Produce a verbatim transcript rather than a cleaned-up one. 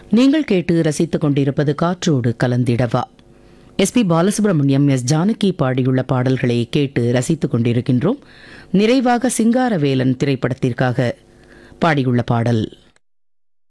நீங்கள் கேட்டு ரசித்துக் கொண்டிருப்பது காற்றோடு கலந்திடவா. S B Balasubramaniam, S Janaki பாடியுள்ள பாடல்களை கேட்டு ரசித்துக் கொண்டிருக்கின்றோம். நிறைவாக சிங்காரவேலன் திரைப்படத்திற்காக பாடியுள்ள பாடல்